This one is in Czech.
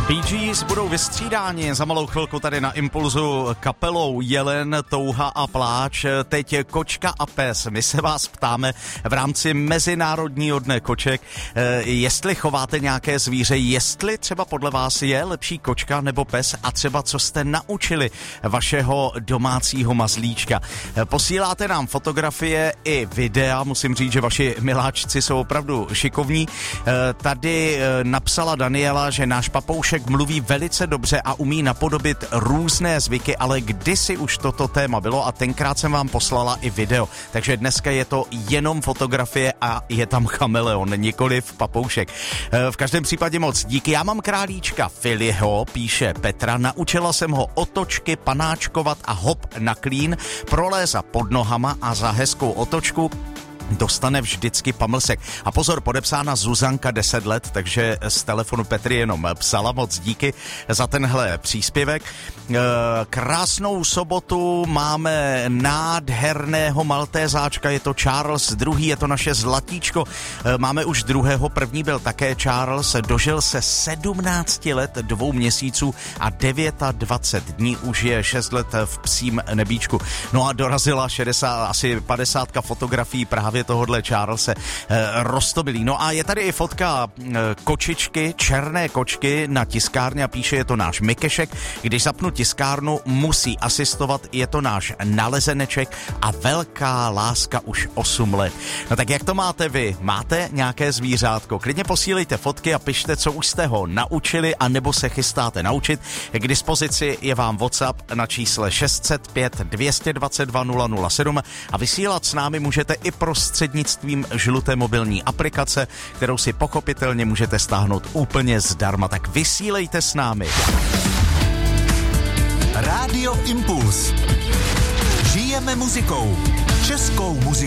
Bee Gees budou vystřídáni za malou chvilku tady na Impulzu kapelou Jelen, touha a pláč. Teď kočka a pes. My se vás ptáme v rámci Mezinárodního dne koček, jestli chováte nějaké zvíře, jestli třeba podle vás je lepší kočka nebo pes a třeba co jste naučili vašeho domácího mazlíčka. Posíláte nám fotografie i videa, musím říct, že vaši miláčci jsou opravdu šikovní. Tady napsala Daniela, že náš papoušek mluví velice dobře a umí napodobit různé zvyky, ale kdysi už toto téma bylo a tenkrát jsem vám poslala i video. Takže dneska je to jenom fotografie a je tam chameleon, nikoliv papoušek. V každém případě moc díky. Já mám králíčka Filiho, píše Petra, naučila jsem ho otočky panáčkovat a hop na klín, prolézat pod nohama a za hezkou otočku dostane vždycky pamlsek. A pozor, podepsána Zuzanka 10 let, takže z telefonu Petry jenom psala, moc díky za tenhle příspěvek. Krásnou sobotu, máme nádherného maltézáčka, je to Charles, druhý je to naše zlatíčko, máme už druhého, první byl také Charles, dožil se 17 let, 2 měsíců a 29 dní, už je 6 let v psím nebíčku. No a dorazila 60, asi 50 fotografií právě tohodle Charlese, roztomilý. No a je tady i fotka kočičky, černé kočky na tiskárně a píše, je to náš Mikešek. Když zapnu tiskárnu, musí asistovat, je to náš nalezeneček a velká láska už 8 let. No tak jak to máte vy? Máte nějaké zvířátko? Klidně posílejte fotky a pište, co už jste ho naučili a nebo se chystáte naučit. K dispozici je vám WhatsApp na čísle 605 222 007 a vysílat s námi můžete i prostřednictvím žluté mobilní aplikace, kterou si pochopitelně můžete stáhnout úplně zdarma. Tak vysílejte s námi. Rádio Impuls. Žijeme muzikou. Českou muzikou.